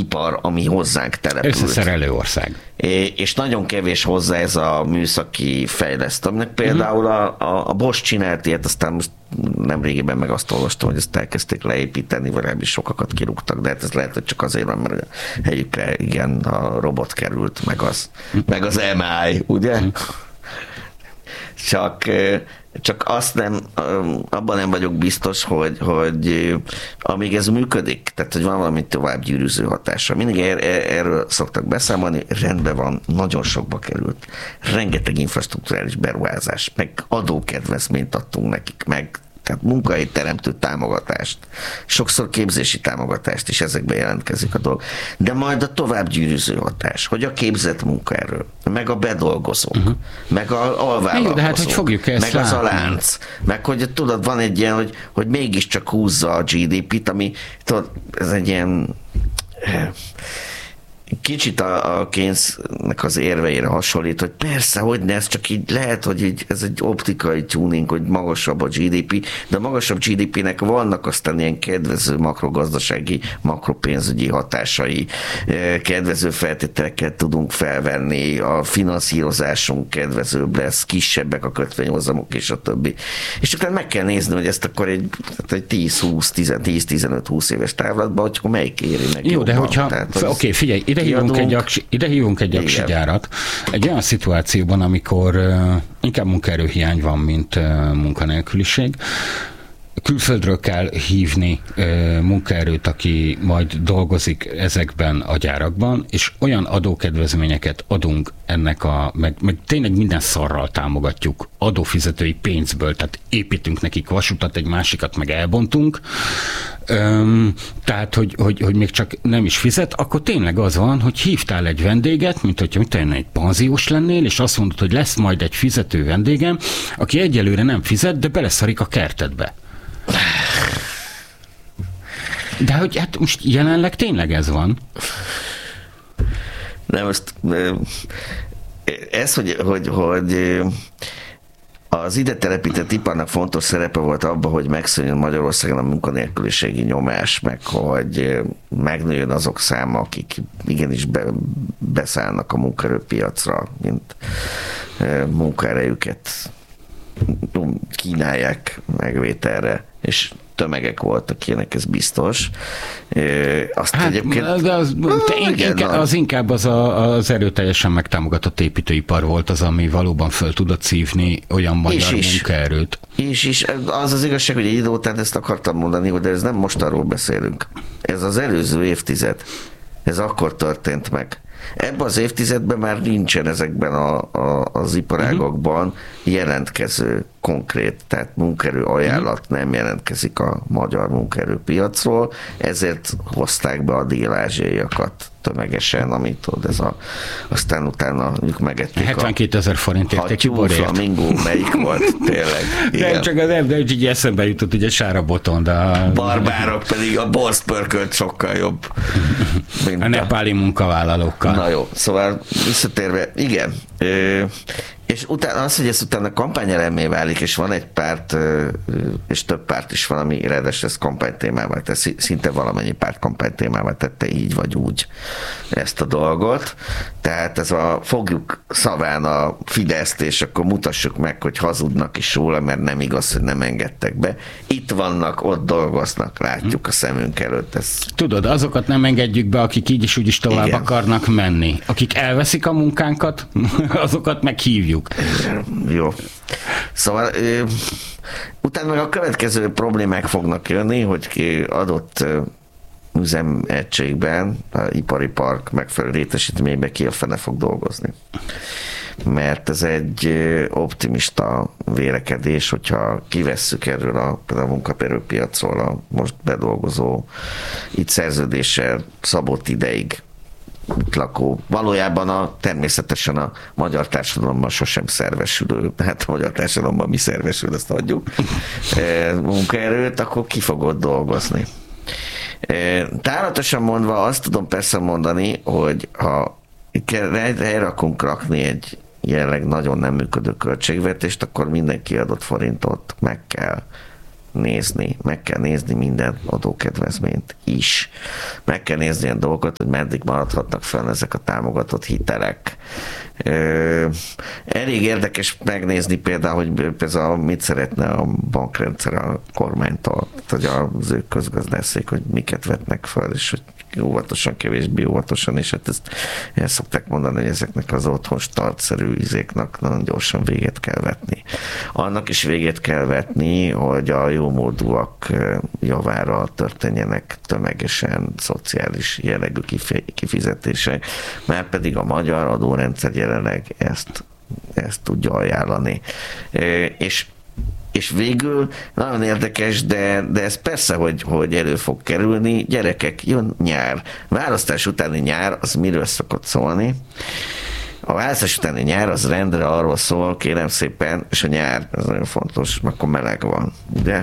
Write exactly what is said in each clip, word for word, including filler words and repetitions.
ipar, ami hozzánk települt. Összeszerelő ország. És nagyon kevés hozzá ez a műszaki fejlesztő. Aminek például a, a, a Bosch csinált ilyet, aztán most nemrégiben meg azt olvastam, hogy ezt elkezdték leépíteni, vagy is sokakat kirúgtak, de hát ez lehet, hogy csak azért van, mert a helyükre igen, a robot került, meg az, meg az em i, ugye? Csak, csak azt nem, abban nem vagyok biztos, hogy, hogy amíg ez működik, tehát hogy van valami tovább gyűrűző hatása. Mindig er, erről szoktak beszámolni, rendben van, nagyon sokba került. Rengeteg infrastrukturális beruházás, meg adókedvezményt adtunk nekik, meg tehát munkahelyi teremtő támogatást, sokszor képzési támogatást is ezekben jelentkezik a dolog. De majd a továbbgyűrűző hatás, hogy a képzett munkaerő, meg a bedolgozók, uh-huh. meg a alvállalkozók, de hát, hogy fogjuk ezt meg látni. az a lánc, meg hogy tudod, van egy ilyen, hogy, hogy mégiscsak húzza a gé dé pét, ami tudod, ez egy ilyen kicsit a, a Keynesnek az érveire hasonlít, hogy persze, hogy ne, ez csak így lehet, hogy így, ez egy optikai tuning, hogy magasabb a gé dé pé, de a magasabb gé dé pének vannak aztán ilyen kedvező makrogazdasági, makropénzügyi hatásai, kedvező feltételeket tudunk felvenni, a finanszírozásunk kedvezőbb lesz, kisebbek a kötvényhozamok és a többi. És akkor meg kell nézni, hogy ezt akkor egy, egy tíz-tizenöt-húsz éves távlatban, hogy akkor melyik éri meg Jó, jobban. de hogyha, oké, okay, figyelj, ide hívunk egy, aksi, ide hívunk egy aksi gyárat. Egy olyan szituációban, amikor uh, inkább munkaerőhiány van, mint uh, munkanélküliség, külföldről kell hívni uh, munkaerőt, aki majd dolgozik ezekben a gyárakban, és olyan adókedvezményeket adunk ennek a, meg, meg tényleg minden szarral támogatjuk adófizetői pénzből, tehát építünk nekik vasutat, egy másikat meg elbontunk, um, tehát, hogy, hogy, hogy még csak nem is fizet, akkor tényleg az van, hogy hívtál egy vendéget, mint hogyha mit tenni, egy panziós lennél, és azt mondod, hogy lesz majd egy fizető vendégem, aki egyelőre nem fizet, de beleszarik a kertedbe. De hogy hát most jelenleg tényleg ez van. Nem, most ez, hogy, hogy, hogy az ide telepített iparnak fontos szerepe volt abban, hogy megszűnjön Magyarországon a munkanélküliségi nyomás, meg hogy megnőjön azok száma, akik igenis be, beszállnak a munkaerőpiacra, mint munkaerejüket kínálják megvételre, és tömegek voltak ilyenek, ez biztos. Azt hát, egyébként... De az, te igen, inkább, az inkább az, a, az erőteljesen megtámogatott építőipar volt az, ami valóban föl tudott szívni olyan magyar és munkaerőt. És is, az az igazság, hogy egy idő után ezt akartam mondani, hogy ez nem most arról beszélünk. Ez az előző évtized. Ez akkor történt meg. Ebben az évtizedben már nincsen ezekben a, a, az iparágokban jelentkező konkrét, tehát munkaerő ajánlat nem jelentkezik a magyar munkaerőpiacról, ezért hozták be a dél-ázsiaiakat tömegesen, amit tudod, ez a, aztán utána ők megették hetvenkétezer forint értékű borért. Flamingó, melyik volt, tényleg. Igen. Nem csak az nem, de így eszembe jutott, ugye Sára Boton, de a... Barbárok pedig a borzt pörkölt sokkal jobb. Mint a nepáli munkavállalókkal. Na jó, szóval visszatérve, igen, ö, és utána az, hogy ez utána kampányelemmé válik, és van egy párt, és több párt is van, ami ráadásul ezt kampánytémával tesz, szinte valamennyi párt kampánytémával tette így vagy úgy ezt a dolgot. Tehát ez a fogjuk szaván a Fideszt, és akkor mutassuk meg, hogy hazudnak is róla, mert nem igaz, hogy nem engedtek be. Itt vannak, ott dolgoznak, látjuk a szemünk előtt. Ez... Tudod, azokat nem engedjük be, akik így is úgy is tovább igen. akarnak menni. Akik elveszik a munkánkat, azokat meghívjuk. Jó. Szóval ö, utána meg a következő problémák fognak jönni, hogy ki adott ö, üzemegységben, a ipari park megfelelő létesítményben ki a fene fog dolgozni. Mert ez egy ö, optimista vélekedés, hogyha kivesszük erről a, a munkaerőpiacról a most bedolgozó, itt szerződéssel szabott ideig lakó. Valójában a, természetesen a magyar társadalomban sosem szervesülő, hát a magyar társadalomban mi szervesül, ezt adjuk, munkaerőt, akkor ki fogod dolgozni. Távlatosan mondva azt tudom persze mondani, hogy ha elrakunk rakni egy jelenleg nagyon nem működő költségvetést, akkor minden kiadott forintot meg kell nézni. Meg kell nézni minden adókedvezményt is. Meg kell nézni ilyen dolgokat, hogy meddig maradhatnak fel ezek a támogatott hitelek. Elég érdekes megnézni például, hogy például mit szeretne a bankrendszer a kormánytól, hogy az ők közgazdászék, hogy miket vetnek fel, és hogy óvatosan, kevésbé óvatosan, és hát ezt el szokták mondani, hogy ezeknek az otthon startszerű izéknak nagyon gyorsan véget kell vetni. Annak is véget kell vetni, hogy a jómódúak javára történjenek tömegesen szociális jellegű kifizetések, mert pedig a magyar adórendszer jelenleg ezt, ezt tudja ajánlani. És És végül nagyon érdekes, de, de ez persze, hogy, hogy elő fog kerülni. Gyerekek, jön nyár. Választás utáni nyár, az miről szokott szólni? A választás utáni nyár az rendre arról szól, kérem szépen, és a nyár, ez nagyon fontos, akkor meleg van, ugye?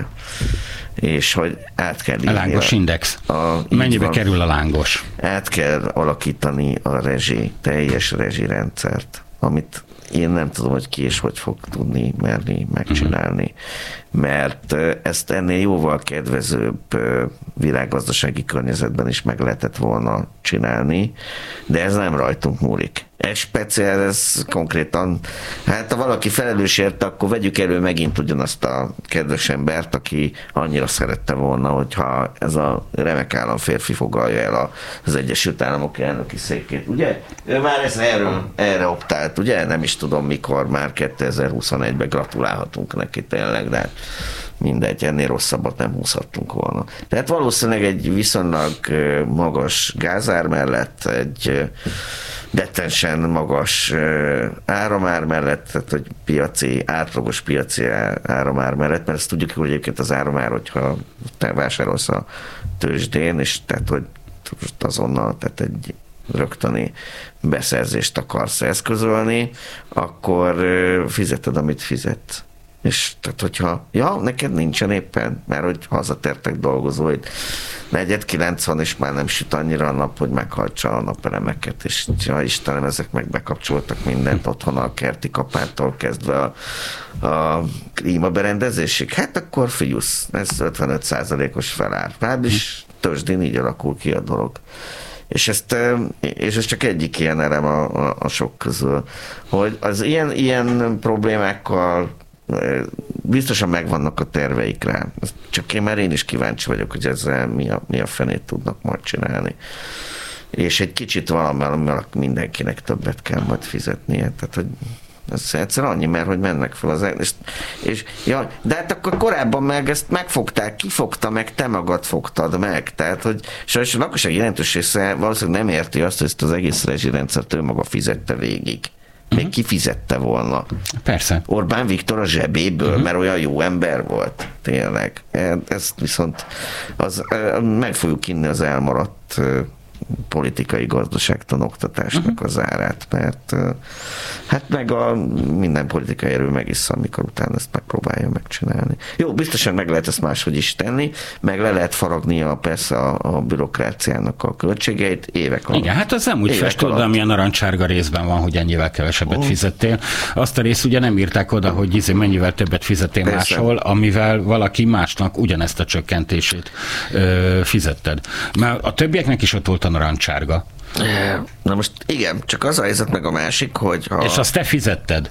És hogy át kell írni. A lángos index. A, Mennyibe van, kerül a lángos? Át kell alakítani a rezsi, teljes rezsirendszert, amit én nem tudom, hogy ki és hogy fog tudni merni megcsinálni, mert ezt ennél jóval kedvezőbb világgazdasági környezetben is meg lehetett volna csinálni, de ez nem rajtunk múlik. Ez speciál, ez konkrétan, hát ha valaki felelős érte, akkor vegyük elő megint ugyanazt a kedves embert, aki annyira szerette volna, hogyha ez a remek államférfi foglalja el az Egyesült Államok elnöki székét, ugye? Ő már ez erről, erre optált, ugye? Nem is tudom mikor, már kétezer-huszonegyben gratulálhatunk neki tényleg, de mindegy, ennél rosszabbat nem húzhattunk volna. Tehát valószínűleg egy viszonylag magas gázár mellett, egy dettensen magas áramár mellett, tehát hogy piaci, átlagos piaci áramár mellett, mert ezt tudjuk, hogy egyébként az áramár, hogyha te vásárolsz a tőzsdén, és tehát, hogy azonnal, tehát egy rögtöni beszerzést akarsz eszközölni, akkor fizeted, amit fizet. És tehát, hogyha, ja, neked nincsen éppen, mert hogy hazatértek dolgozóid, negyed kilenc van, és már nem süt annyira a nap, hogy meghajtsa a napelemeket, és ja, Istenem, ezek meg bekapcsoltak mindent otthon a kerti kapától kezdve a, a klímaberendezésig. Hát akkor figyusz, ez ötvenöt százalékos felár. Ráadásul tőzsdén így alakul ki a dolog. És, ezt, és ez csak egyik ilyen elem a, a, a sok közül, hogy az ilyen, ilyen problémákkal biztosan megvannak a terveik rá. Csak én már én is kíváncsi vagyok, hogy ezzel mi a, mi a fenét tudnak majd csinálni. És egy kicsit valamivel mindenkinek többet kell majd fizetnie. Tehát, hogy ez egyszer annyi, mert hogy mennek fel az... És, és, ja, de hát akkor korábban meg ezt megfogták, kifogta meg, te magad fogtad meg. Tehát, hogy sajnos a lakosság jelentős része valószínűleg nem érti azt, hogy ezt az egész rezsirendszert ő maga fizette végig. Még uh-huh. kifizette volna. Persze. Orbán Viktor a zsebéből, uh-huh. mert olyan jó ember volt, tényleg. Ezt viszont az, meg fogjuk inni az elmaradt politikai gazdaságtan oktatásnak az árát, mert hát meg a minden politikai erő megissza, amikor utána ezt megpróbálja megcsinálni. Jó, biztosan meg lehet ezt máshogy is tenni, meg le lehet faragnia persze a, a bürokráciának a költségeit évek alatt. Igen, hát az nem úgy festő, de amilyen narancsárga részben van, hogy ennyivel kevesebbet uh. fizettél. Azt a részt ugye nem írták oda, hogy izé mennyivel többet fizettél persze. máshol, amivel valaki másnak ugyanezt a csökkentését ö, fizetted. Mert a többieknek is ott volt a narancsárga. Na most igen, csak az a helyzet meg a másik, hogy... Ha... És azt te fizetted.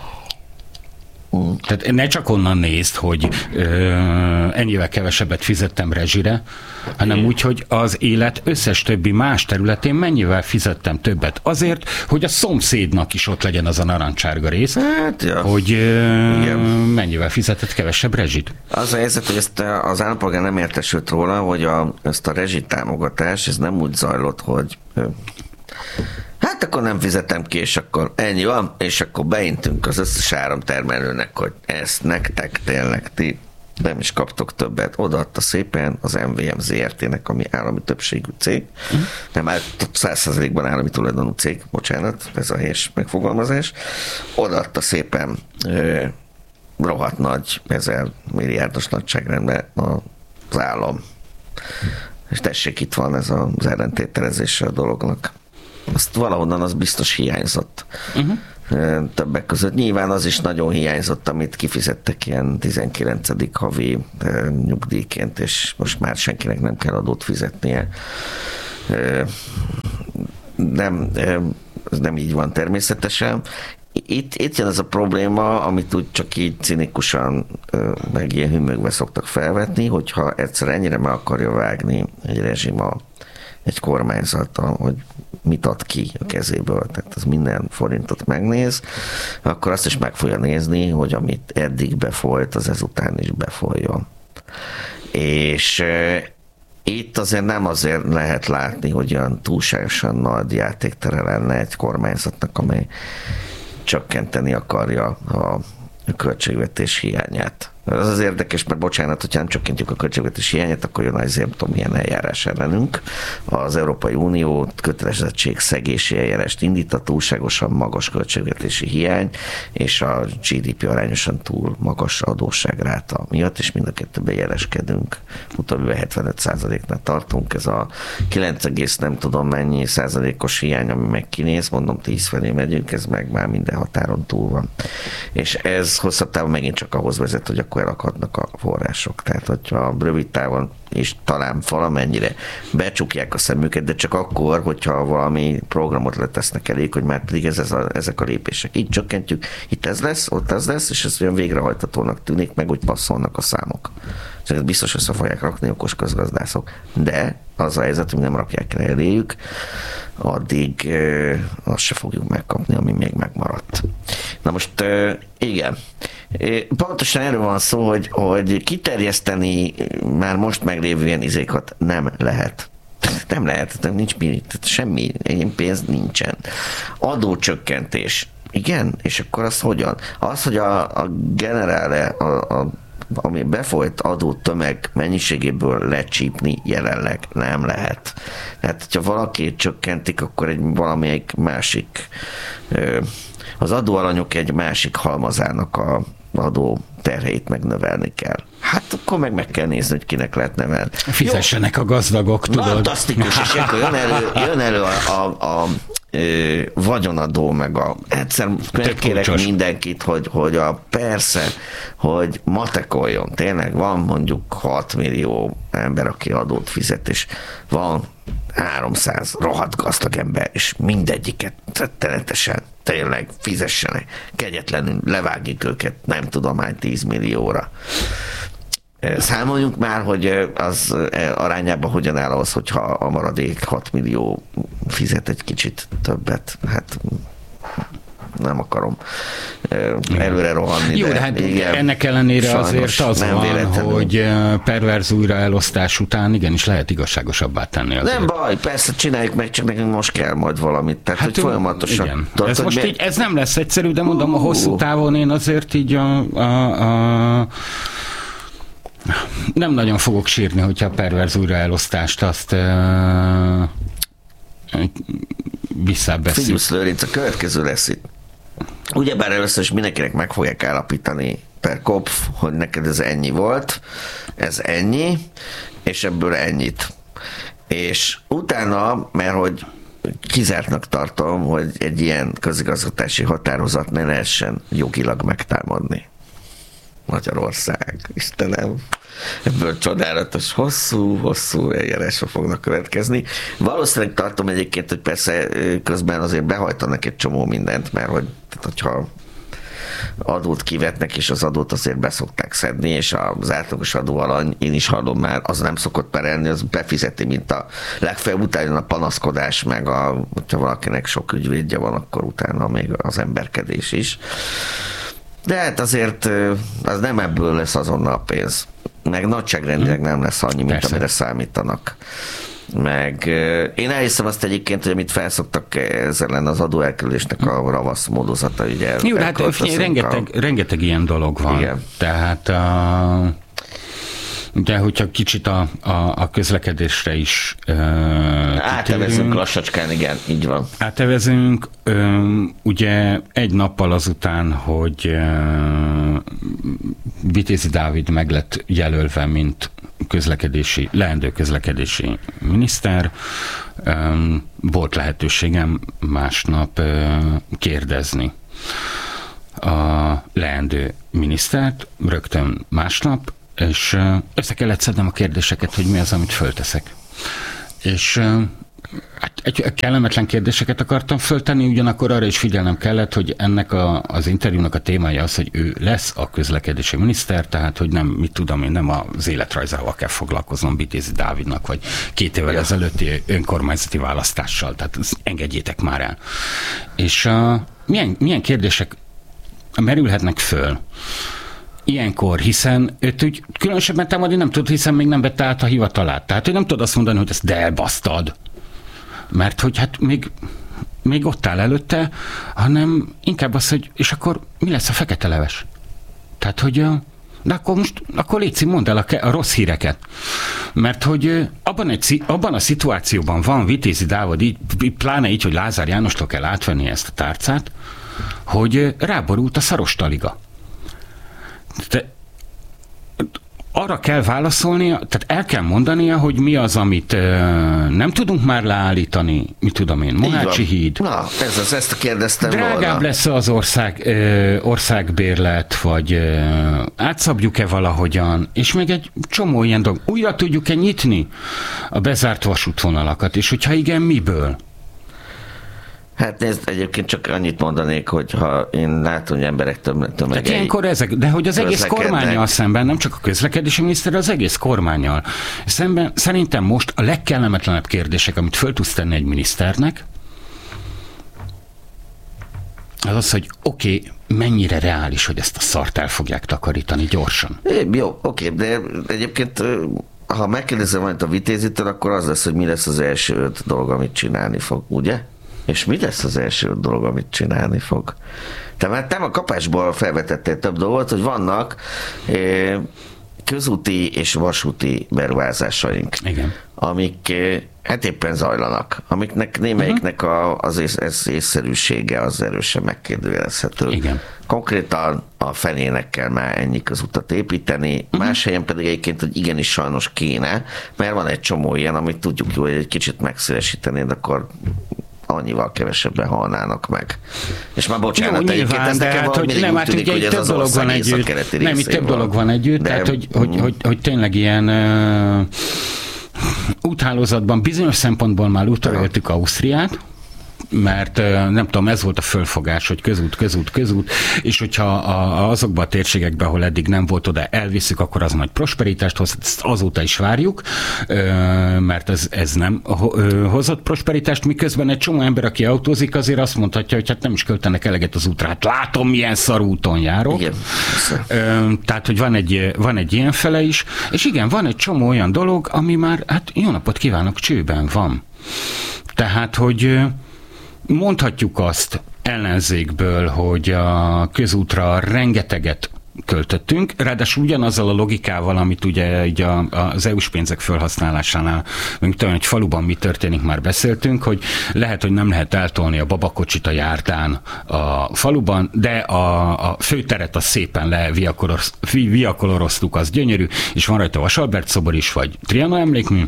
Uh. Tehát ne csak onnan nézd, hogy ö, ennyivel kevesebbet fizettem rezsire, hanem é. úgy, hogy az élet összes többi más területén mennyivel fizettem többet. Azért, hogy a szomszédnak is ott legyen az a narancsárga rész, hát, ja. hogy ö, mennyivel fizetett kevesebb rezsit. Az a helyzet, hogy ezt az állampolgár nem értesült róla, hogy a, ezt a rezsitámogatás, ez nem úgy zajlott, hogy ö, hát akkor nem fizetem ki, és akkor ennyi van, és akkor beintünk az összes áramtermelőnek, hogy ezt nektek tényleg ti nem is kaptok többet. Odaadta szépen az em vé em zé er té-nek, ami állami többségű cég, uh-huh. nem már száz százalékban állami tulajdonú cég, bocsánat, ez a helyes megfogalmazás. Odaadta szépen ö, rohadt nagy, ezer milliárdos nagyságrendben az állam. És tessék, itt van ez az ellentételezése a dolognak. Azt valahonnan az biztos hiányzott. Uh-huh. többek között. Nyilván az is nagyon hiányzott, amit kifizettek ilyen tizenkilencedik havi nyugdíjként, és most már senkinek nem kell adót fizetnie. Nem, ez nem így van természetesen. Itt, itt jön ez a probléma, amit úgy csak így cinikusan, meg ilyen hümögve szoktak felvetni, hogyha egyszer ennyire meg akarja vágni egy rezsima, egy kormányzata, hogy mit ad ki a kezéből, tehát az minden forintot megnéz, akkor azt is meg fogja nézni, hogy amit eddig befolyt, az ezután is befolyjon. És itt azért nem azért lehet látni, hogy olyan túlságosan nagy játéktere lenne egy kormányzatnak, amely csökkenteni akarja a költségvetés hiányát. Az az érdekes, mert bocsánat, hogyha nem csökkentjük a költségvetés hiányát, akkor jön azért, nem tudom, milyen eljárás ellenünk. Az Európai Unió kötelezettség szegési eljárást indít a túlságosan magas költségvetési hiány, és a gé dé pé arányosan túl magas adósságráta miatt, és mind a kettőben jeleskedünk. Utóbbi hetvenöt százaléknál tartunk, ez a kilenc egész nem tudom mennyi százalékos hiány, ami meg kinéz, mondom tíz felé megyünk, ez meg már minden határon túl van. És ez hosszabb távon megint csak ahhoz vezet, hogy akkor elakadnak a források. Tehát, hogyha rövid távon és talán valamennyire becsukják a szemüket, de csak akkor, hogyha valami programot letesznek elég, hogy már pedig ez, ez a, ezek a lépések. Így csökkentjük, itt ez lesz, ott ez lesz, és ez olyan végrehajtatónak tűnik, meg úgy passzolnak a számok. És biztos össze fogják rakni okos közgazdászok. De az a helyzet, hogy nem rakják el eléjük, addig e, azt se fogjuk megkapni, ami még megmaradt. Na most e, igen, pontosan erről van szó, hogy, hogy kiterjeszteni már most meglévő ilyen izékat nem lehet. Nem lehet, nem, nincs semmi, ilyen pénz nincsen. Adócsökkentés. Igen, és akkor az hogyan? Az, hogy a, a generále, a, a ami befolyt adó tömeg mennyiségéből lecsípni jelenleg nem lehet. Tehát, hogyha valaki csökkentik, akkor egy valamelyik másik, az adóalanyok egy másik halmazának a adó terheit megnövelni kell. Hát akkor meg meg kell nézni, hogy kinek lehet nevelni. Fizessenek Jó. a gazdagok, tudod. Fantasztikus, és akkor jön elő, jön elő a, a, a ö, vagyonadó, meg a egyszer megkérek mindenkit, hogy, hogy a persze, hogy matekoljon. Tényleg van mondjuk hat millió ember, aki adót fizet, és van háromszáz rohadt gazdag ember, és mindegyiket rettenetesen tényleg fizessenek, kegyetlenül levágjuk őket, nem tudom hány tíz millióra. Számoljunk már, hogy az arányában hogyan áll az, hogyha a maradék hat millió fizet egy kicsit többet. Hát nem akarom előre rohanni. Jó, de, de hát igen, ennek ellenére azért az van, véletlenül. Hogy perverz újraelosztás után igenis lehet igazságosabbá tenni azért. Nem baj, persze csináljuk meg, csak nekünk most kell majd valamit. Tehát, hát, hogy folyamatosan. Igen. Tart, ez, most mi... így, ez nem lesz egyszerű, de mondom, uh, a hosszú távon én azért így a, a, a nem nagyon fogok sírni, hogyha a perverz újraelosztást azt uh, visszábbeszik. Figyelsz, Lőrinc, a következő lesz itt. Ugyebár először is mindenkinek meg fogják állapítani per kopf, hogy neked ez ennyi volt, ez ennyi, és ebből ennyit. És utána, mert hogy kizártnak tartom, hogy egy ilyen közigazgatási határozat ne lehessen jogilag megtámadni. Magyarország, Istenem, ebből csodálatos, hosszú, hosszú eljárásra fognak következni. Valószínűleg tartom egyébként, hogy persze közben azért behajtanak egy csomó mindent, mert hogy, tehát, hogyha adót kivetnek, és az adót azért beszokták szedni, és az átlagos adóalany, én is hallom már, az nem szokott perelni, az befizeti, mint a legfeljebb utána a panaszkodás, meg a, hogyha valakinek sok ügyvédje van, akkor utána még az emberkedés is. De hát azért az nem ebből lesz azonnal pénz. Meg nagyságrendileg nem lesz annyi, mint Persze. amire számítanak. Meg én elhiszem azt egyébként, hogy amit felszoktak ezzel lenne az adóelkerülésnek a ravasz módozata. Ugye Jó, de hát figyelj, rengeteg, a... rengeteg ilyen dolog van. Igen. Tehát a... de hogyha kicsit a, a, a közlekedésre is uh, átevezünk lassacskán, igen, így van. Átevezünk, um, ugye egy nappal azután, hogy uh, Vitézi Dávid meg lett jelölve, mint közlekedési, leendő közlekedési miniszter. Volt lehetőségem másnap kérdezni a leendő minisztert, rögtön másnap, és össze kellett szednem a kérdéseket, hogy mi az, amit fölteszek. És hát egy kellemetlen kérdéseket akartam föltenni, ugyanakkor arra is figyelnem kellett, hogy ennek a, az interjúnak a témája az, hogy ő lesz a közlekedési miniszter, tehát hogy nem, mit tudom én, nem az életrajzával kell foglalkoznom Vitézi Dávidnak, vagy két évvel ja. ezelőtti önkormányzati választással, tehát engedjétek már el. És uh, milyen, milyen kérdések merülhetnek föl ilyenkor, hiszen őt úgy különösebben támadni nem tud, hiszen még nem vette át a hivatalát. Tehát ő nem tud azt mondani, hogy ezt de elbasztad. Mert hogy hát még, még ott áll előtte, hanem inkább az, hogy és akkor mi lesz a fekete leves? Tehát, hogy de akkor most, akkor légy mondd el a, a rossz híreket. Mert hogy abban, egy, abban a szituációban van Vitézi Dávid, így, pláne így, hogy Lázár Jánostól kell átvenni ezt a tárcát, hogy ráborult a szarostaliga. De arra kell válaszolnia, tehát el kell mondania, hogy mi az, amit ö, nem tudunk már leállítani, mit tudom én, Mohácsi híd. Na, ez az, ezt kérdeztem Drágább volna. lesz az ország, ö, országbérlet, vagy ö, átszabjuk-e valahogyan, és még egy csomó ilyen dolog. Újra tudjuk-e nyitni a bezárt vasútvonalakat, és hogyha igen, miből? Hát nézd, egyébként csak annyit mondanék, hogy ha én látom, hogy emberek tömegei... Tehát ilyenkor ezek, de hogy az egész kormánnyal szemben, nem csak a közlekedési miniszter, az egész kormánnyal szemben, szerintem most a legkellemetlenebb kérdések, amit föl tudsz tenni egy miniszternek, az az, hogy oké, okay, mennyire reális, hogy ezt a szart el fogják takarítani gyorsan. É, jó, oké, okay, de egyébként ha megkérdezem majd a Vitézitől, akkor az lesz, hogy mi lesz az első öt dolog, amit csinálni fog, ugye? És mi lesz az első dolog, amit csinálni fog? Tehát te a kapásból felvetettél több dolgot, hogy vannak eh, közúti és vasúti beruházásaink, igen, amik eh, hát éppen zajlanak, amiknek némelyiknek a, az ész, ez észszerűsége az erősen megkérdőjelezhető. Igen. Konkrétan a fenének kell már ennyi közutat építeni, uh-huh. más helyen pedig egyébként, hogy igenis sajnos kéne, mert van egy csomó ilyen, amit tudjuk jó, hogy egy kicsit megszélesítenéd, akkor annyival kevesebben halnának meg. És már bocsánat, jó, egyébként ez nekem hát, hogy nem, hát tűnik, ugye hogy ez több dolog van együtt. Nem, itt több dolog van együtt, de, tehát hogy, mm. hogy, hogy, hogy tényleg ilyen uh, úthálózatban bizonyos szempontból már utolértük Ausztriát, mert nem tudom, ez volt a fölfogás, hogy közút, közút, közút, és hogyha a, azokban a térségekben, ahol eddig nem volt, oda elviszük, akkor az majd prosperitást hoz, ezt azóta is várjuk, mert ez, ez nem hozott prosperitást, miközben egy csomó ember, aki autózik, azért azt mondhatja, hogy hát nem is költenek eleget az útra. Hát látom, milyen szarúton járok. Igen. Tehát, hogy van egy, van egy ilyen fele is, és igen, van egy csomó olyan dolog, ami már, hát jó napot kívánok, csőben van. Tehát, hogy mondhatjuk azt ellenzékből, hogy a közútra rengeteget költöttünk, ráadásul ugyanazzal a logikával, amit ugye így a, az é u-s pénzek felhasználásánál, mint tudom, hogy faluban mi történik, már beszéltünk, hogy lehet, hogy nem lehet eltolni a babakocsit a járdán a faluban, de a, a főteret az szépen leviakoloroztuk, az gyönyörű, és van rajta Vasalbert szobor is, vagy Trianon emlékmű,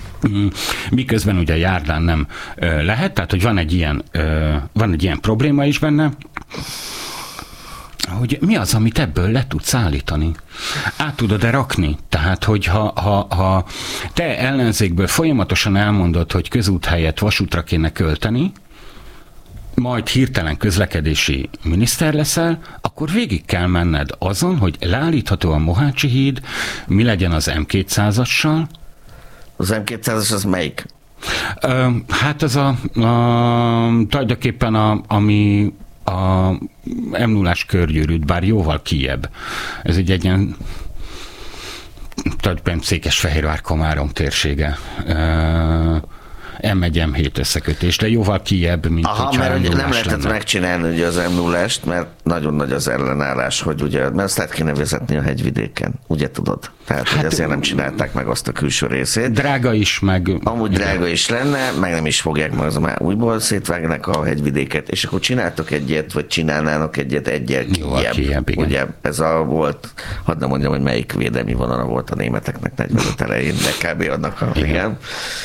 miközben ugye a járdán nem ö, lehet, tehát hogy van egy ilyen, ö, van egy ilyen probléma is benne, hogy mi az, amit ebből le tudsz állítani? Át tudod-e rakni? Tehát, hogy ha, ha, ha te ellenzékből folyamatosan elmondod, hogy közút helyett vasútra kéne költeni, majd hirtelen közlekedési miniszter leszel, akkor végig kell menned azon, hogy leállítható a Mohácsi híd, mi legyen az em kétszázassal. Az em kétszázas az melyik? Hát az a, a tulajdonképpen a, ami a em nullás körgyűrűt, bár jóval kijebb. Ez egy egy ilyen tulajdonképpen Székesfehérvár-Komárom térsége. em egy em hét összekötés, de jóval kijebb, mint Aha, mert ugye nem lehetett lenne. megcsinálni ugye az em nullast, mert nagyon nagy az ellenállás, hogy ugye, mert azt át kéne vezetni a hegyvidéken, ugye tudod? Tehát, hát, hogy ezért nem csinálták meg azt a külső részét. Drága is, meg... Amúgy drága is lenne, meg nem is fogják, meg az már újból szétvágnak a hegyvidéket, és akkor csináltok egyet, vagy csinálnának egyet egyel kijebb. kijebb ugye ez a volt, hadd nem mondjam, hogy melyik védelmi vonala volt a németeknek negyvenöt elején, de kb. Annak a, igen. igen.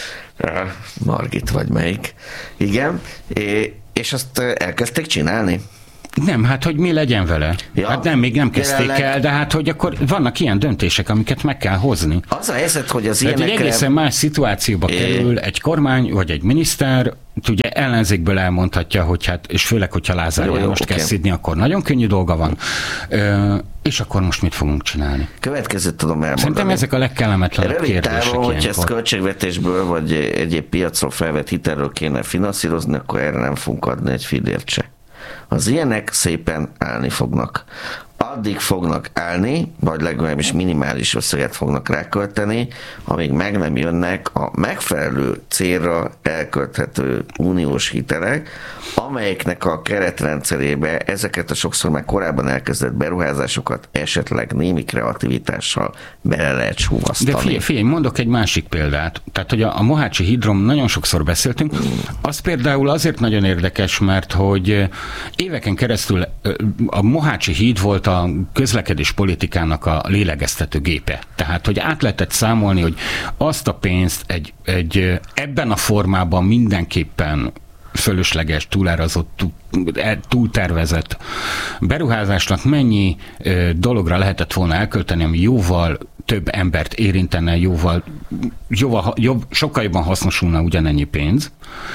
Margit vagy melyik. Igen. És azt elkezdték csinálni? Nem, hát hogy mi legyen vele? Ja, hát nem, még nem kezdték jelenleg... el, de hát hogy akkor vannak ilyen döntések, amiket meg kell hozni. Az a helyzet, hogy az ilyenekre... egy egészen más szituációba é... kerül egy kormány, vagy egy miniszter, ugye ellenzékből elmondhatja, hogy hát, és főleg, hogyha Lázár jó, jó, most okay. kell szidni, akkor nagyon könnyű dolga van. Ö, és akkor most mit fogunk csinálni? Következőt tudom elmondani. Szerintem ezek a legkellemetlenebb kérdések ilyenkor. Hogyha ezt költségvetésből, vagy egyéb piacról felvett hitelről kéne finanszírozni, akkor erre nem fogunk adni egy fillért se. Az ilyenek szépen állni fognak. Addig fognak állni, vagy legalábbis minimális összeget fognak rákölteni, amíg meg nem jönnek a megfelelő célra elkölthető uniós hitelek, amelyeknek a keretrendszerébe ezeket a sokszor már korábban elkezdett beruházásokat esetleg némi kreativitással bele lehet súvasztani. De figyelj, figyelj, mondok egy másik példát. Tehát, hogy a, a Mohácsi hídról nagyon sokszor beszéltünk. Az például azért nagyon érdekes, mert hogy éveken keresztül a Mohácsi híd volt a közlekedés politikának a lélegeztető gépe. Tehát, hogy át lehetett számolni, hogy azt a pénzt egy, egy ebben a formában mindenképpen fölösleges, túlárazott, túltervezett beruházásnak mennyi dologra lehetett volna elkölteni, ami jóval több embert érintene, jóval, jóval jobb, sokkal jobban hasznosulna ugyanennyi pénz,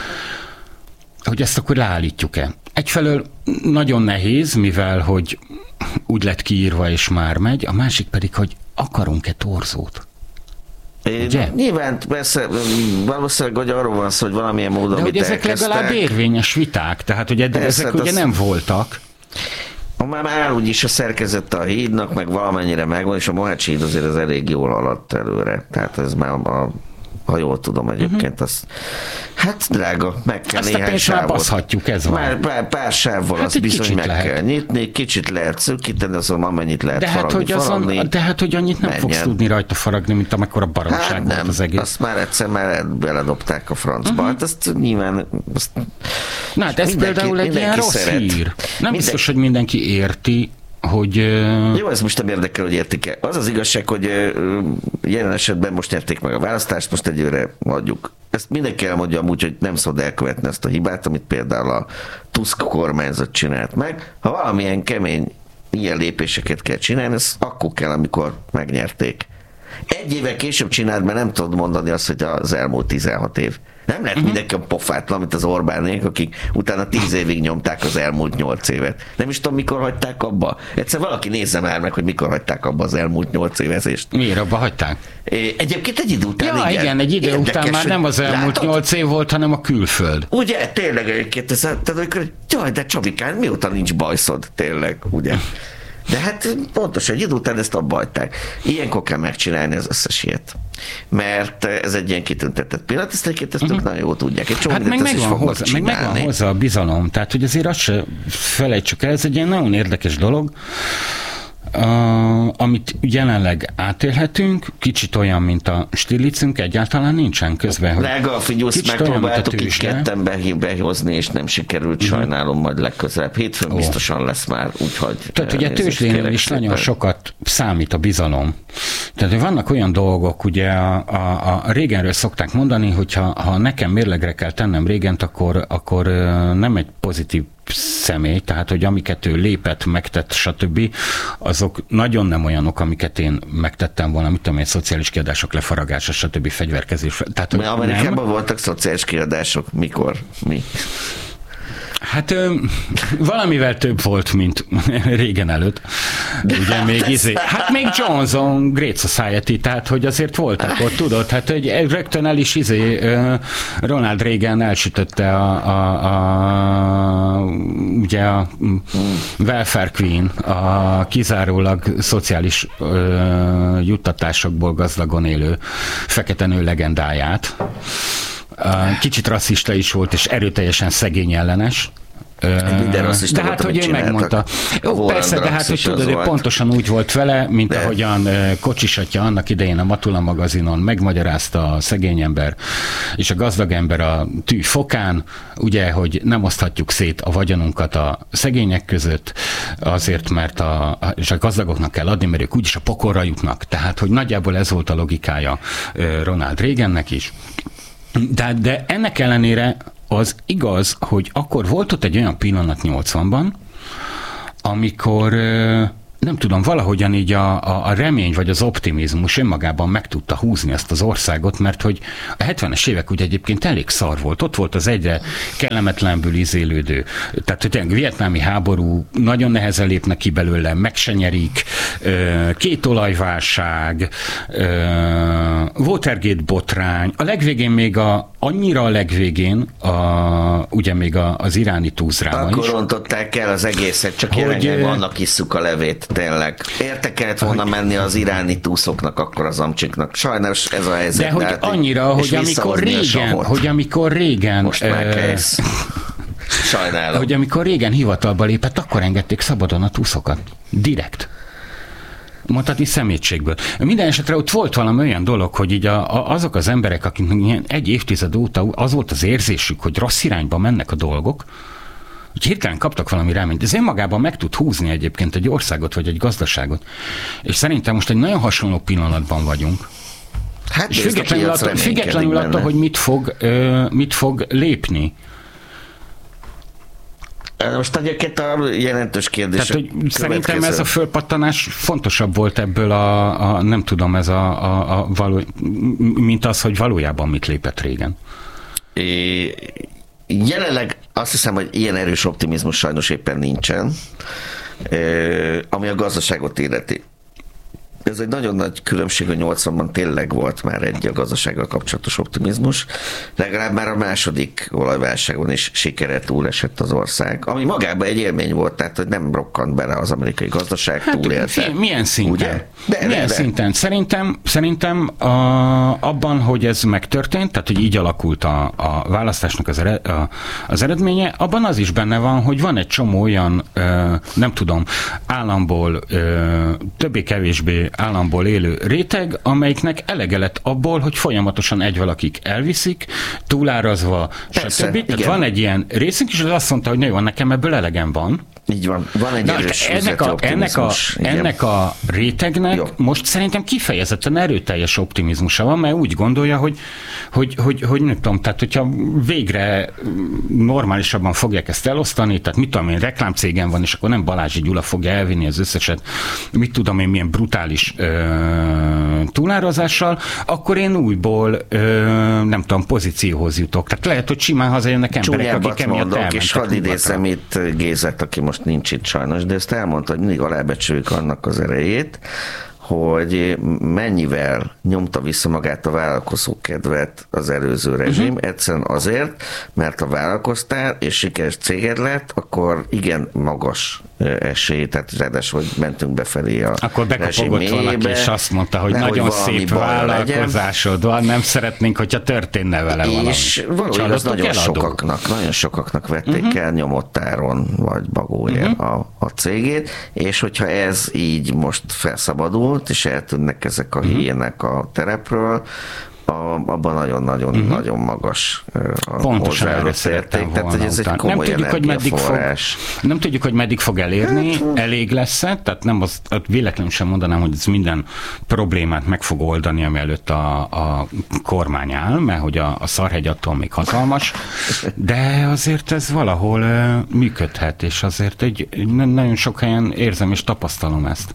hogy ezt akkor leállítjuk-e. Egyfelől nagyon nehéz, mivel hogy úgy lett kiírva és már megy, a másik pedig, hogy akarunk-e torzót. Ugye? Nyilván persze, valószínűleg, hogy arról van szó, hogy valamilyen módon, de hogy ezek elkezdtek. Legalább érvényes viták, tehát hogy eddig persze, ezek ugye az... nem voltak. Már áll úgyis a szerkezete a hídnak, meg valamennyire megvan, és a Mohácsi híd azért az elég jól haladt előre. Tehát ez már a ha jól tudom egyébként, uh-huh. az hát drága, meg kell azt néhány sávot. Azt a baszhatjuk, ez van. Már pár, pár sávval hát azt bizony meg lehet. kell nyitni, kicsit lehet szűkíteni, azon amennyit lehet de faragni, hát, hogy faragni. Azon, de hát, hogy annyit nem menjen. Fogsz tudni rajta faragni, mint amikor a baromság hát volt az egész. Azt már egyszer már beledobták a francba. Uh-huh. Hát azt nyilván... Azt na hát ez például egy ilyen rossz szeret. hír. Nem Minden... biztos, hogy mindenki érti, hogy... Jó, ez most nem érdekel, hogy értik-e. Az az igazság, hogy jelen esetben most nyerték meg a választást, most egyőre adjuk. Ezt mindenki elmondja amúgy, hogy nem szabad elkövetni ezt a hibát, amit például a Tusk kormányzat csinált meg. Ha valamilyen kemény ilyen lépéseket kell csinálni, ez akkor kell, amikor megnyerték. Egy éve később csinált, mert nem tudod mondani azt, hogy az elmúlt tizenhat év. Nem lehet uh-huh. mindenki a pofátlan, mint az Orbánék, akik utána tíz évig nyomták az elmúlt nyolc évet. Nem is tudom, mikor hagyták abba. Egyszer valaki nézze már meg, hogy mikor hagyták abba az elmúlt nyolc évezést. Miért abba hagyták? Egyébként egy idő után, ja, igen. igen, egy idő érdekes, után már nem az elmúlt nyolc év volt, hanem a külföld. Ugye, tényleg egyébként, ez, tehát amikor, jaj, de Csabikán, mióta nincs bajszod, tényleg, ugye? De hát pontosan egy idő után ezt abba hagyták. Ilyenkor kell megcsinálni az összes ilyet. Mert ez egy ilyen kitüntetett pillanat, ezt egyébként ezt uh-huh. nagyon jól tudják. Egy hát meg megvan, hozzá, meg megvan hozzá a bizalom. Tehát, hogy azért azt se felejtsük el, ez egy ilyen nagyon érdekes dolog, Uh, amit jelenleg átélhetünk, kicsit olyan, mint a Stirlicünk, egyáltalán nincsen közben. Drága, figyelsz, megpróbáltuk is ketten behozni, és nem sikerült, uh-huh. sajnálom, majd legközelebb. Hétfőn oh. biztosan lesz már, úgyhogy... Tehát ugye tőzsdén is szépen. Nagyon sokat számít a bizalom. Tehát vannak olyan dolgok, ugye a, a, a régenről szokták mondani, hogyha ha nekem mérlegre kell tennem régent, akkor, akkor nem egy pozitív személy, tehát, hogy amiket ő lépett, megtett, stb., azok nagyon nem olyanok, amiket én megtettem volna, mit tudom én, szociális kiadások lefaragása, stb., fegyverkezés. Tehát, mert Amerikában nem. voltak szociális kiadások, mikor, mi? Hát ö, valamivel több volt, mint régen előtt. Ugye még izé, hát még Johnson Great Society, tehát hogy azért voltak ott, tudod, hát hogy rögtön el is izé, Ronald Reagan elsütötte a, a, a ugye a welfare queen, a kizárólag szociális ö, juttatásokból gazdagon élő fekete nő legendáját. kicsit rasszista is volt, és erőteljesen szegény ellenes. De hát, hogy ő megmondta. Jó, persze, de hát, hogy tudod, hogy pontosan úgy volt vele, mint de. ahogyan Kocsis atya annak idején a Matula magazinon megmagyarázta a szegény ember és a gazdag ember a tű fokán, ugye, hogy nem oszthatjuk szét a vagyonunkat a szegények között, azért, mert a, és a gazdagoknak kell adni, mert ők úgyis a pokolra jutnak. Tehát, hogy nagyjából ez volt a logikája Ronald Reagannek is. De, de ennek ellenére az igaz, hogy akkor volt ott egy olyan pillanat nyolcvanban, amikor nem tudom, valahogyan így a, a, a remény vagy az optimizmus önmagában meg tudta húzni ezt az országot, mert hogy a hetvenes évek ugye egyébként elég szar volt. Ott volt az egyre kellemetlenből izélődő. Tehát, hogy tényleg vietnámi háború, nagyon nehezen lépnek ki belőle, meg se nyerik, két olajválság, Watergate botrány, a legvégén még a, annyira a legvégén, a, ugye még a, az iráni túlzráma is. Akkor rontották el az egészet, csak jelenleg annak isszuk a levét. Tényleg. Érte kellett volna hogy... menni az iráni túszoknak, akkor az amcsiknak. Sajnos ez a helyzet. De hogy hát, annyira, hogy amikor régen, hogy amikor régen... Most már uh, sajnálom. Hogy amikor régen hivatalba lépett, akkor engedték szabadon a túszokat. Direkt. Mondhatni szemétségből. Minden esetre ott volt valami olyan dolog, hogy így a, a, azok az emberek, akiknek egy évtized óta az volt az érzésük, hogy rossz irányba mennek a dolgok, hogy hirtelen kaptak valami reményt. Ez önmagában meg tud húzni egyébként egy országot, vagy egy gazdaságot. És szerintem most egy nagyon hasonló pillanatban vagyunk. Hát és függetlenül attól, függetlenül attól hogy mit fog, ö, mit fog lépni. Most egyébként a jelentős kérdés. Tehát, hogy szerintem ez a fölpattanás fontosabb volt ebből a, a nem tudom, ez a, a, a való, mint az, hogy valójában mit lépett régen. É... Jelenleg azt hiszem, hogy ilyen erős optimizmus sajnos éppen nincsen, ami a gazdaságot illeti. Ez egy nagyon nagy különbség, hogy nyolcvanban tényleg volt már egy a gazdasággal kapcsolatos optimizmus. Legalább már a második olajválságon is sikere túlesett az ország, ami magában egy élmény volt, tehát hogy nem rokkant bele az amerikai gazdaság, hát, túlélte. Milyen szinten? Ugye? De, milyen de, de. szinten? Szerintem, szerintem a, abban, hogy ez megtörtént, tehát hogy így alakult a, a választásnak az, ered, a, az eredménye, abban az is benne van, hogy van egy csomó olyan, ö, nem tudom, államból, ö, többé-kevésbé államból élő réteg, amelyiknek elege lett abból, hogy folyamatosan egy valakik elviszik, túlárazva, stb. Tehát van egy ilyen részünk, és az azt mondta, hogy na jó, nekem ebből elegem van. Így van. Van egy erős ennek a, ennek a, ennek a rétegnek jó. Most szerintem kifejezetten erőteljes optimizmusa van, mert úgy gondolja, hogy, hogy, hogy, hogy nem tudom, tehát hogyha végre normálisabban fogják ezt elosztani, tehát mit tudom én, reklámcégem van, és akkor nem Balázsi Gyula fogja elvinni az összeset, mit tudom én, milyen brutális ö, túlárazással, akkor én újból ö, nem tudom, pozícióhoz jutok. Tehát lehet, hogy simán hazajönnek emberek, Csúnyábbat akik emiatt elmentek. És hadd idézem itt Gézet, aki most nincs itt sajnos, de ezt elmondta, hogy mindig alábecsüljük annak az erejét, hogy mennyivel nyomta vissza magát a vállalkozó kedvet az előző rezsim. Uh-huh. Egyszerűen azért, mert ha vállalkoztál, és sikeres céged lett, akkor igen magas esély, tehát redes, hogy mentünk befelé a akkor bekapogott valaki, és azt mondta, hogy ne, nagyon hogy szép vállalkozásod van, nem szeretnénk, hogyha történne vele valami. És valójában az nagyon sokaknak, nagyon sokaknak vették uh-huh. el nyomottáron, vagy bagóért uh-huh. a, a cégét, és hogyha ez így most felszabadult, és eltűnnek ezek a uh-huh. híjének a terepről, A, abban nagyon-nagyon uh-huh. nagyon magas a hozzáadott érték. Tehát, hogy ez egy komoly nem tudjuk, hogy meddig fog, nem tudjuk, hogy meddig fog elérni, hát, elég lesz-e, tehát nem az, véletlenül sem mondanám, hogy ez minden problémát meg fog oldani, ami előtt a, a kormány áll, mert hogy a, a Szarhegy attól még hatalmas, de azért ez valahol uh, működhet, és azért egy, nagyon sok helyen érzem és tapasztalom ezt.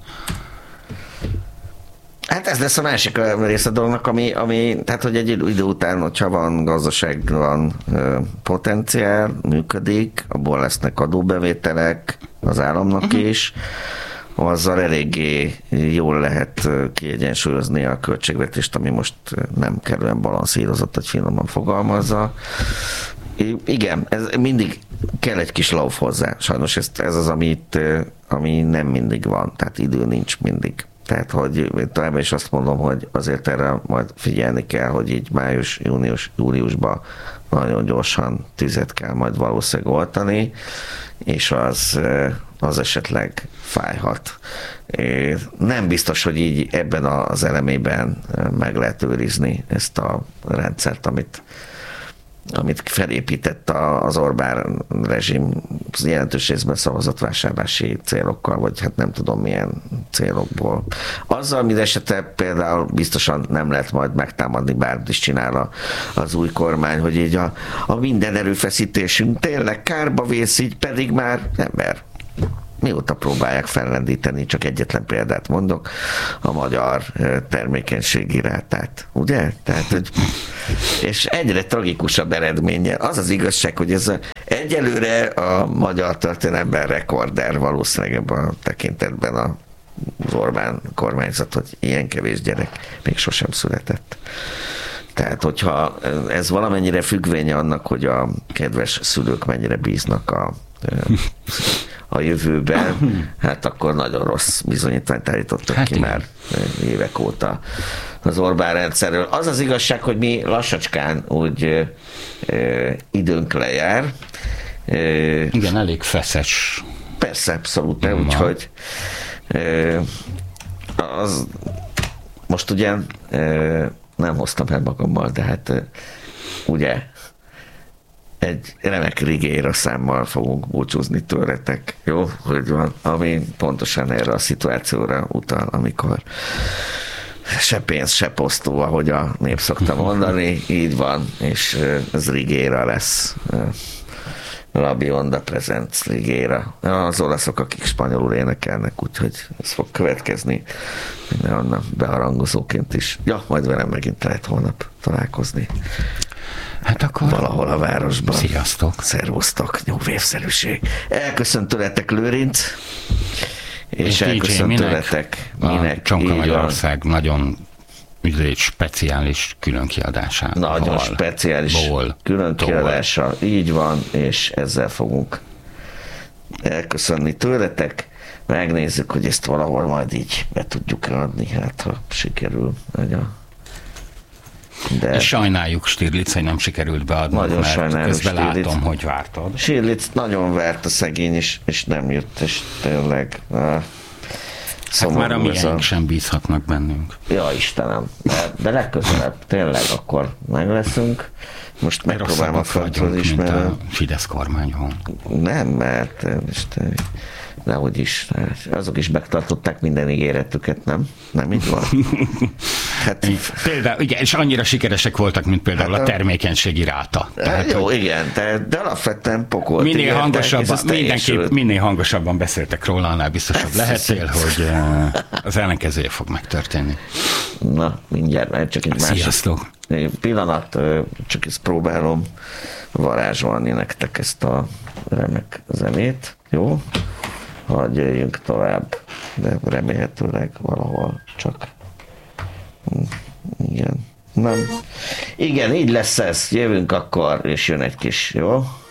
Hát ez lesz a másik része a dolognak, ami, ami, tehát hogy egy idő után, hogyha van gazdaság, van ö, potenciál, működik, abból lesznek adóbevételek az államnak uh-huh. is, azzal eléggé jól lehet kiegyensúlyozni a költségvetést, ami most nem kellően balanszírozott, hogy finoman fogalmazza. Igen, ez mindig kell egy kis lauf hozzá. Sajnos ez, ez az, amit, ami nem mindig van, tehát idő nincs mindig. Tehát, hogy továbbá is azt mondom, hogy azért erre majd figyelni kell, hogy így május, június, júliusban nagyon gyorsan tüzet kell majd valószínűleg oltani, és az, az esetleg fájhat. Nem biztos, hogy így ebben az elemében meg lehet őrizni ezt a rendszert, amit amit felépített az Orbán rezsim jelentős részben szavazatvásárlási célokkal, vagy hát nem tudom milyen célokból. Azzal mindesetre például biztosan nem lehet majd megtámadni, bármit is csinál az új kormány, hogy így a, a minden erőfeszítésünk tényleg kárba vész, így pedig már ember. Mióta próbálják fellendíteni, csak egyetlen példát mondok, a magyar termékenységi rátát, ugye? Tehát, hogy, és egyre tragikusabb eredménnyel. Az az igazság, hogy ez a, egyelőre a magyar történelemben rekorder valószínűleg ebben a tekintetben a az Orbán kormányzat, hogy ilyen kevés gyerek még sosem született. Tehát, hogyha ez valamennyire függvénye annak, hogy a kedves szülők mennyire bíznak a a jövőben, hát akkor nagyon rossz bizonyítványt állítottak hát ki igen. már évek óta az Orbán rendszerről. Az az igazság, hogy mi lassacskán úgy ö, ö, időnk lejár. Ö, igen, elég feszes. Persze, abszolút, úgyhogy az most ugye ö, nem hoztam el magammal, de hát ö, ugye egy remek rigéra számmal fogunk búcsúzni tőletek, jó? Hogy van, ami pontosan erre a szituációra utal, amikor se pénz, se posztó, ahogy a nép szokta mondani, így van, és ez rigéra lesz. Labi onda presents rigéra. Az olaszok, akik spanyolul énekelnek, úgyhogy ez fog következni. Anna beharangozóként is. Ja, majd velem megint lehet holnap találkozni. Hát akkor valahol a városban. Sziasztok. Szervusztok, nyugvévszerűség. Elköszönt tőletek Lőrinc, és elköszönt tőletek minek. Csonka Magyarország nagyon egy speciális különkiadása. Nagyon speciális különkiadása, így van, és ezzel fogunk elköszönni tőletek. Megnézzük, hogy ezt valahol majd így be tudjuk adni, hát ha sikerül. De sajnáljuk, Stirlitz, hogy nem sikerült beadni, nagyon mert közben Stirlitz. Látom, hogy vártad. Stirlitz nagyon várt a szegény, és, és nem jött, és tényleg hát már a miénk sem bízhatnak bennünk. Ja, Istenem, de, de legközelebb tényleg akkor meg leszünk. Most megpróbálom a földről is, mert a Fidesz kormány van. Nem, mert nehogy is, azok is megtartották minden ígéretüket, nem? Nem így van? Hát, például, igen, és annyira sikeresek voltak, mint például hát a termékenységi ráta. Tehát, jó, hogy igen, de, de alapvetően pokolt. Minél hangosabban, mindenképp minél hangosabban beszéltek róla, annál biztosabb lehetél, hogy az ellenkezője fog megtörténni. Na, mindjárt, mert csak egy Sziasztok. másik pillanat, csak ezt próbálom varázsolni nektek ezt a remek zenét, jó? Hadd jöjjünk tovább, de remélhetőleg valahol csak igen, nem. Igen, így lesz ez, jövünk akkor, és jön egy kis, jó?